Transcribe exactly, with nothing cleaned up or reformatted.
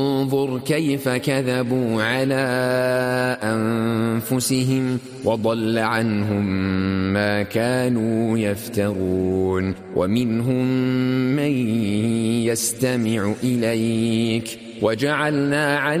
انظر كيف كذبوا على أنفسهم وضل عنهم ما كانوا يفترون. ومنهم من يستمع إليك وجعلنا